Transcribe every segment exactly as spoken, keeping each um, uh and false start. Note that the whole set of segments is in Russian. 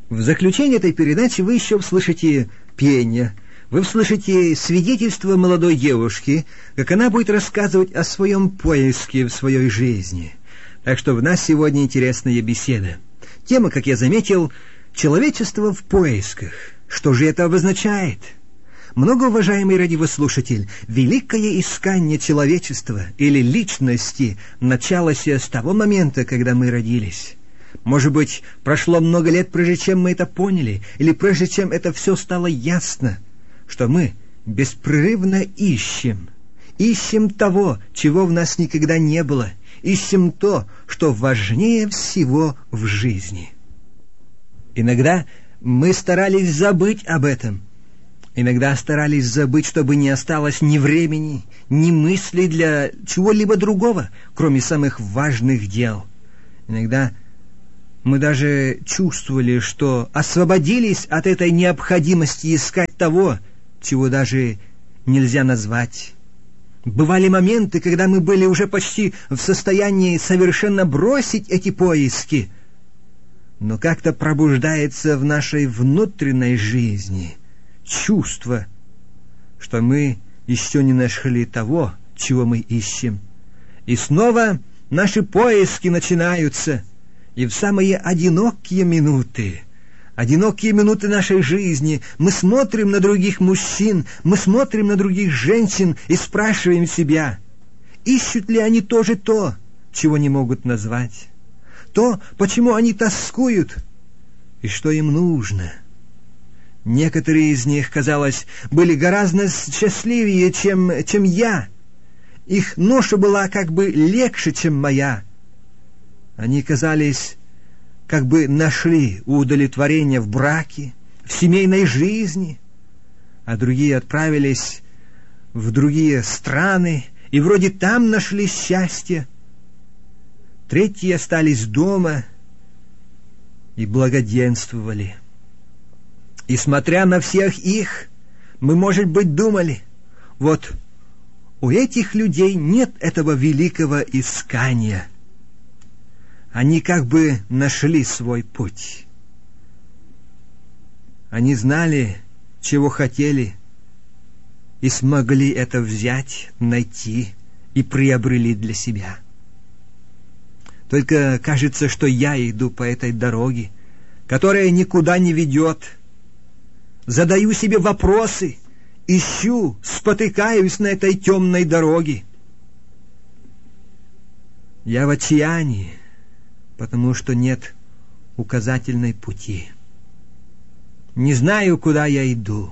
В заключение этой передачи вы еще услышите пение, вы услышите свидетельство молодой девушки, как она будет рассказывать о своем поиске в своей жизни. Так что в нас сегодня интересная беседа. Тема, как я заметил, человечество в поисках. Что же это обозначает? Многоуважаемый радиослушатель, великое искание человечества или личности началось с того момента, когда мы родились. Может быть, прошло много лет, прежде чем мы это поняли, или прежде чем это все стало ясно, что мы беспрерывно ищем, ищем того, чего в нас никогда не было, ищем то, что важнее всего в жизни. Иногда мы старались забыть об этом, иногда старались забыть, чтобы не осталось ни времени, ни мыслей для чего-либо другого, кроме самых важных дел. Иногда мы даже чувствовали, что освободились от этой необходимости искать того, чего даже нельзя назвать. Бывали моменты, когда мы были уже почти в состоянии совершенно бросить эти поиски. Но как-то пробуждается в нашей внутренней жизни чувство, что мы еще не нашли того, чего мы ищем. И снова наши поиски начинаются. И в самые одинокие минуты, одинокие минуты нашей жизни мы смотрим на других мужчин, мы смотрим на других женщин и спрашиваем себя, ищут ли они тоже то, чего не могут назвать, то, почему они тоскуют и что им нужно. Некоторые из них, казалось, были гораздо счастливее, чем, чем я. Их ноша была как бы легче, чем моя. Они, казались, как бы нашли удовлетворение в браке, в семейной жизни, а другие отправились в другие страны и вроде там нашли счастье. Третьи остались дома и благоденствовали. И смотря на всех их, мы, может быть, думали, вот у этих людей нет этого великого искания. Они как бы нашли свой путь. Они знали, чего хотели, и смогли это взять, найти и приобрели для себя. Только кажется, что я иду по этой дороге, которая никуда не ведет. Задаю себе вопросы, ищу, спотыкаюсь на этой темной дороге. Я в отчаянии, потому что нет указательной пути. Не знаю, куда я иду.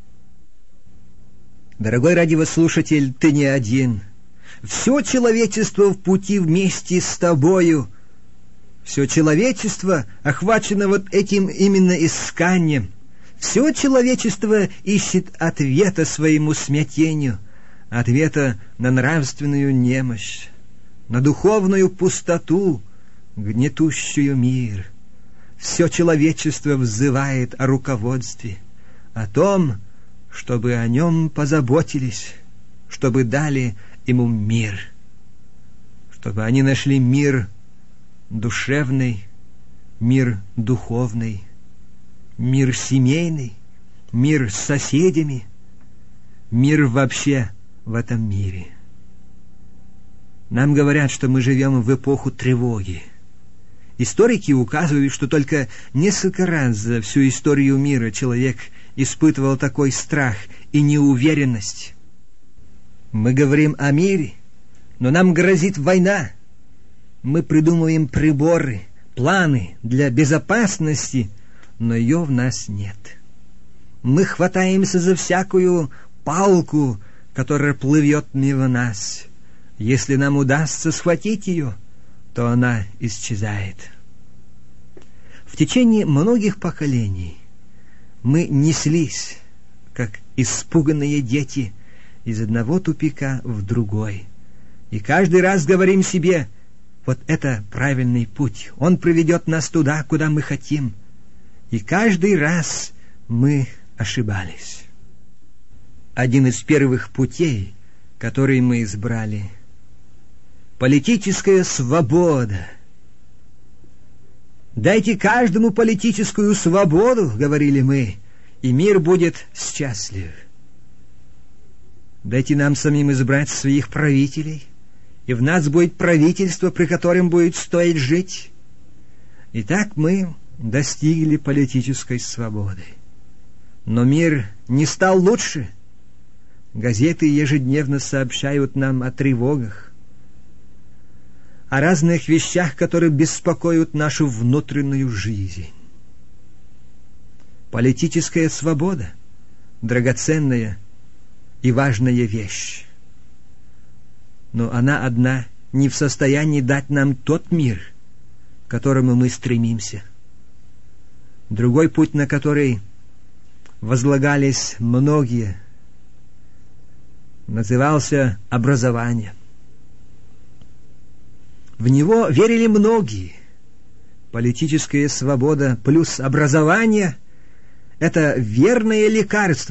Дорогой радиослушатель, ты не один. Все человечество в пути вместе с тобою. Все человечество охвачено вот этим именно исканием. Все человечество ищет ответа своему смятению, ответа на нравственную немощь, на духовную пустоту, гнетущую мир. Все человечество взывает о руководстве, о том, чтобы о нем позаботились, чтобы дали ему мир, чтобы они нашли мир душевный, мир духовный, мир семейный, мир с соседями, мир вообще в этом мире. Нам говорят, что мы живем в эпоху тревоги. Историки указывают, что только несколько раз за всю историю мира человек испытывал такой страх и неуверенность. Мы говорим о мире, но нам грозит война. Мы придумываем приборы, планы для безопасности, но ее в нас нет. Мы хватаемся за всякую палку, которая плывет мимо нас. Если нам удастся схватить ее, то она исчезает. В течение многих поколений мы неслись, как испуганные дети, из одного тупика в другой. И каждый раз говорим себе, вот это правильный путь, он приведет нас туда, куда мы хотим. И каждый раз мы ошибались. Один из первых путей, который мы избрали, политическая свобода. Дайте каждому политическую свободу, говорили мы, и мир будет счастлив. Дайте нам самим избрать своих правителей, и в нас будет правительство, при котором будет стоить жить. И так мы достигли политической свободы. Но мир не стал лучше. Газеты ежедневно сообщают нам о тревогах, о разных вещах, которые беспокоят нашу внутреннюю жизнь. Политическая свобода — драгоценная и важная вещь. Но она одна не в состоянии дать нам тот мир, к которому мы стремимся. Другой путь, на который возлагались многие, назывался образование. В него верили многие. Политическая свобода плюс образование — это верное лекарство